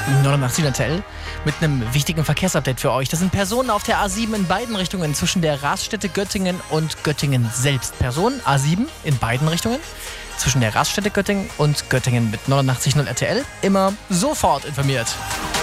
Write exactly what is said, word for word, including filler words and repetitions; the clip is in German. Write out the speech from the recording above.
neunundachtzig R T L mit einem wichtigen Verkehrsupdate für euch. Das sind Personen auf der A sieben in beiden Richtungen zwischen der Raststätte Göttingen und Göttingen selbst. Personen A sieben in beiden Richtungen zwischen der Raststätte Göttingen und Göttingen mit neunundachtzig Komma null R T L. Immer sofort informiert.